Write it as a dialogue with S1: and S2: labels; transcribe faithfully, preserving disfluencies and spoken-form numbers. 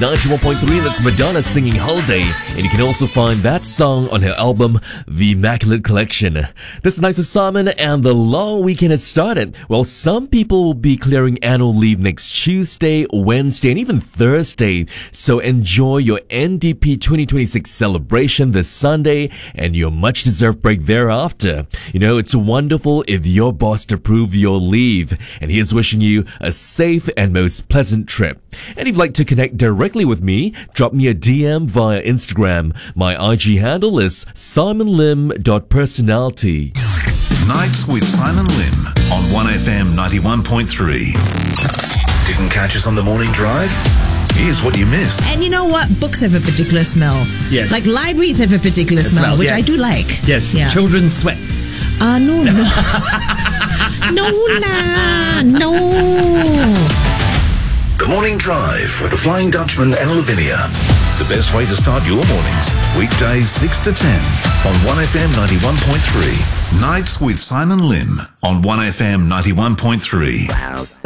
S1: ninety-one point three. That's Madonna singing Holiday. And you can also find that song on her album, The Immaculate Collection. This is Nice with Simon, and the long weekend has started. Well, some people will be clearing annual leave next Tuesday, Wednesday, and even Thursday. So enjoy your N D P twenty twenty-six celebration this Sunday and your much-deserved break thereafter. You know, it's wonderful if your boss approved your leave. And here's wishing you a safe and most pleasant trip. And if you'd like to connect directly with me, drop me a D M via Instagram. My I G handle is simon lim dot personality.
S2: Nights with Simon Lim on one F M ninety-one point three. Didn't catch us on the morning drive? Here's what you missed.
S3: And you know what? Books have a particular smell.
S4: Yes.
S3: Like libraries have a particular smell,
S4: smell,
S3: which
S4: yes.
S3: I do like.
S4: Yes,
S3: Yeah.
S4: children sweat.
S3: Ah, uh, no, no. no, la, no.
S2: The Morning Drive with the Flying Dutchman and Lavinia. The best way to start your mornings. Weekdays six to ten on one F M ninety-one point three. Nights with Simon Lim on one F M ninety-one point three.